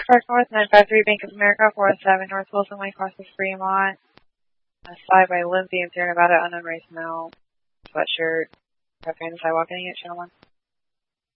Park North, 953 Bank of America, 417 North Wilson Way, across the Fremont. Side by Lindsay in Sierra Nevada, unknown race male, sweatshirt, right behind the sidewalk, ending at channel 1.